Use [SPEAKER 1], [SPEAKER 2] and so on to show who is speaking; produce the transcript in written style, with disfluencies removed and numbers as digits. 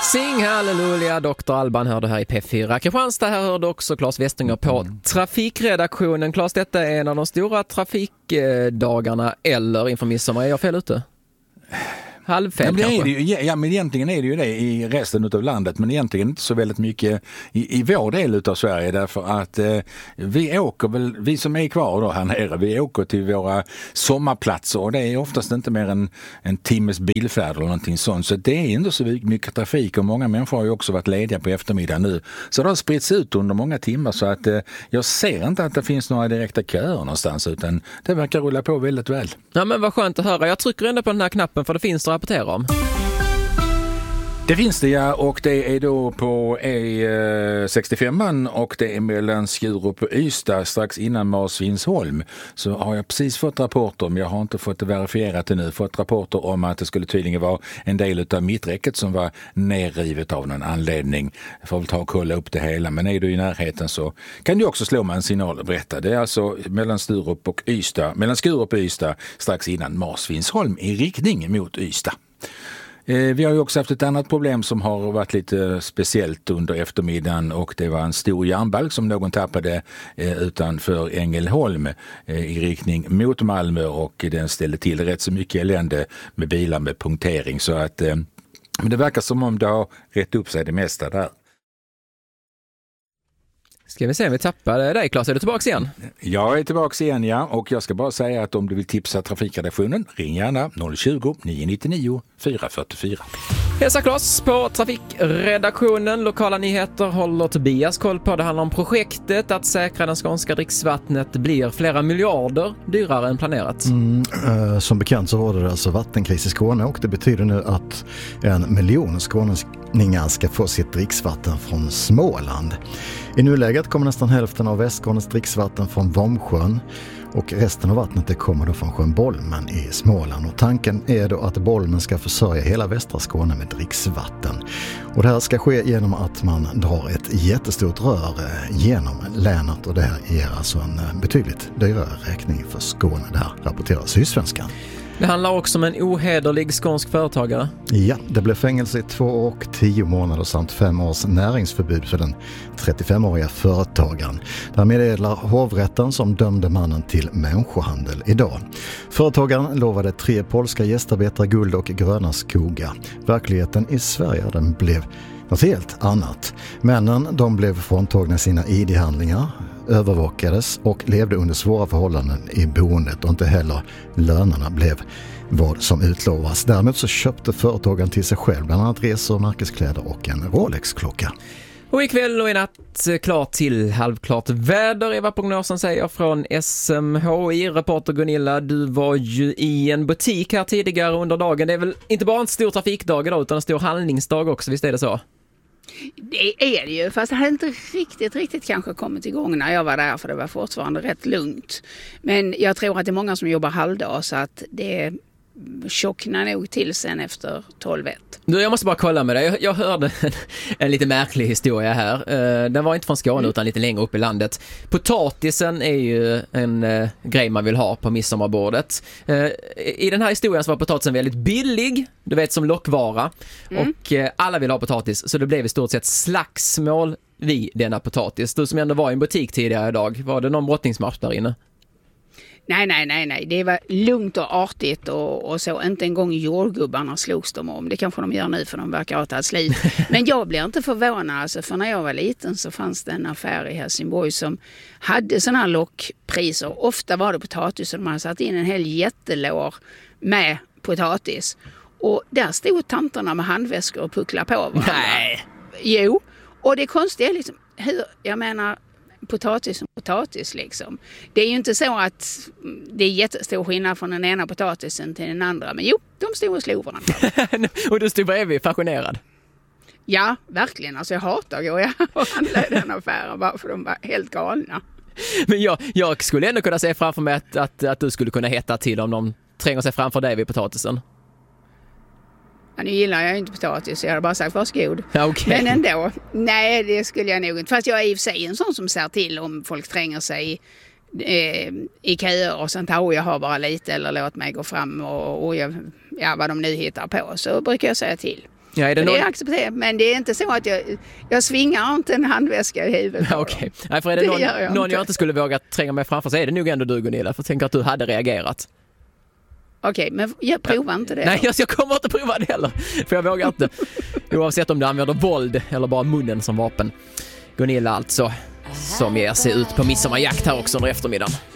[SPEAKER 1] Sing halleluja, Dr. Alban hörde här i P4. Kristianstad, här hörde också Claes Westinger på trafikredaktionen. Claes, detta är en av de stora trafikdagarna eller inför midsommar. Är jag fel ute? Halvfel kanske?
[SPEAKER 2] Men egentligen är det ju det i resten av landet, men egentligen inte så väldigt mycket i vår del av Sverige, därför att vi som är kvar då här nere, vi åker till våra sommarplatser och det är oftast inte mer en timmes bilfärd eller någonting sånt, så det är inte så mycket trafik och många människor har ju också varit lediga på eftermiddagen nu, så det har spritts ut under många timmar, så att jag ser inte att det finns några direkta köer någonstans, utan det verkar rulla på väldigt väl.
[SPEAKER 1] Ja, men vad skönt att höra. Jag trycker ändå på den här knappen för det finns att rapportera om.
[SPEAKER 2] Det finns det, ja, och det är då på E65 och det är mellan Skurup och Ystad strax innan Marsvinsholm. Så har jag precis fått rapporter, men jag har inte fått det verifierat ännu, fått rapporter om att det skulle tydligen vara en del av mitträcket som var nerrivet av någon anledning. Jag får väl ta och kolla upp det hela, men är du i närheten så kan du också slå med en signal och berätta. Det är alltså mellan Skurup och Ystad strax innan Marsvinsholm i riktning mot Ystad. Vi har ju också haft ett annat problem som har varit lite speciellt under eftermiddagen, och det var en stor järnbalk som någon tappade utanför Ängelholm i riktning mot Malmö, och den ställde till rätt så mycket elände med bilar med punktering, så att men det verkar som om det har rätt upp sig det mesta där.
[SPEAKER 1] Ska vi se om vi tappade dig, Claes. Är du tillbaka igen?
[SPEAKER 2] Jag är tillbaka igen, ja. Och jag ska bara säga att om du vill tipsa trafikredaktionen, ring gärna 020 999 444.
[SPEAKER 1] Hälsa Claes på trafikredaktionen. Lokala nyheter håller Tobias koll på. Det handlar om projektet att säkra den skånska dricksvattnet blir flera miljarder dyrare än planerat.
[SPEAKER 3] Som bekant så råder det alltså vattenkris i Skåne, och det betyder nu att 1 miljon skåningar ska få sitt dricksvatten från Småland. I nuläget kommer nästan hälften av Västskånes dricksvatten från Vomsjön, och resten av vattnet det kommer då från sjön Bolmen i Småland. Och tanken är då att Bolmen ska försörja hela västra Skåne med dricksvatten. Och det här ska ske genom att man drar ett jättestort rör genom länet, och det här ger alltså en betydligt dyrare räkning för Skåne. Det här rapporterar Sydsvenskan.
[SPEAKER 1] Det handlar också om en ohederlig skånsk företagare.
[SPEAKER 3] Ja, det blev fängelse i 2 år och 10 månader samt 5 års näringsförbud för den 35-åriga företagaren. Där meddelar hovrätten som dömde mannen till människohandel idag. Företagaren lovade 3 polska gästarbetare guld och gröna skogar. Verkligheten i Sverige den blev något helt annat. Männen de blev fråntagna sina ID-handlingar, övervakades och levde under svåra förhållanden i boendet, och inte heller lönerna blev vad som utlovas. Däremot så köpte företagaren till sig själv bland annat resor, märkeskläder och en Rolex-klocka.
[SPEAKER 1] Och ikväll och i natt klart till halvklart väder är vad prognosen säger från SMHI. Reporter Gunilla, du var ju i en butik här tidigare under dagen. Det är väl inte bara en stor trafikdag idag utan en stor handlingsdag också, visst är det så?
[SPEAKER 4] Det är det ju, fast det hade inte riktigt kanske kommit igång när jag var där, för det var fortfarande rätt lugnt. Men jag tror att det är många som jobbar halvdag, så att det tjocknar nog till sen efter 12:01.
[SPEAKER 1] Nu, jag måste bara kolla med dig. Jag hörde en lite märklig historia här. Den var inte från Skåne utan lite längre upp i landet. Potatisen är ju en grej man vill ha på midsommarbordet. I den här historien så var potatisen väldigt billig, du vet, som lockvara. Och alla vill ha potatis, så det blev i stort sett slagsmål vid denna potatis. Du som ändå var i en butik tidigare idag, var det någon brottningsmatch där inne?
[SPEAKER 4] Nej. Det var lugnt och artigt och så. Inte en gång jordgubbarna slogs de om. Det kanske de gör nu, för de verkar ha tagit slut. Men jag blir inte förvånad. Alltså, för när jag var liten så fanns det en affär i Helsingborg som hade såna här lockpriser. Ofta var det potatis, och de hade satt in en hel jättelår med potatis. Och där stod tanterna med handväskor och puckla på varandra.
[SPEAKER 1] Nej!
[SPEAKER 4] Jo, och det konstiga är liksom, jag menar, potatis liksom. Det är ju inte så att det är jättestor skillnad från den ena potatisen till den andra. Men jo, de stod och slog varandra.
[SPEAKER 1] Och du stod bredvid fascinerad?
[SPEAKER 4] Ja, verkligen. Alltså jag hatar att gå och handla i den affären, bara för de var helt galna.
[SPEAKER 1] Men jag skulle ändå kunna se framför mig att du skulle kunna hetta till om de tränger sig framför dig vid potatisen.
[SPEAKER 4] Ja, nu gillar jag inte potatis, så jag hade bara sagt varsågod.
[SPEAKER 1] Ja, okay.
[SPEAKER 4] Men ändå, nej, det skulle jag nog inte. Fast jag är i och för sig en sån som ser till om folk tränger sig i köer och sånt här. Och jag har bara lite, eller låt mig gå fram och vad de nu hittar på. Så brukar jag säga till.
[SPEAKER 1] Ja, är det
[SPEAKER 4] det är accepterat, men det är inte så att jag svingar inte en handväska i huvudet.
[SPEAKER 1] Ja, okej. Nej, för är det någon jag inte skulle våga tränga mig framför, så är det nog ändå du, Gunilla, för jag tänker att du hade reagerat.
[SPEAKER 4] Okej, men jag provar inte det.
[SPEAKER 1] Nej, jag kommer inte prova det heller, för jag vågar inte. Oavsett om du använder våld eller bara munnen som vapen. Gunilla alltså, som ger sig ut på midsommarjakt här också under eftermiddagen.